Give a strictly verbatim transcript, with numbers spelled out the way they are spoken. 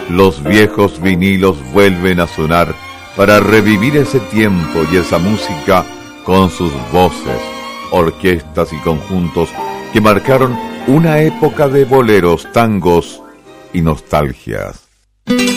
Los viejos vinilos vuelven a sonar para revivir ese tiempo y esa música con sus voces, orquestas y conjuntos que marcaron una época de boleros, tangos y nostalgias.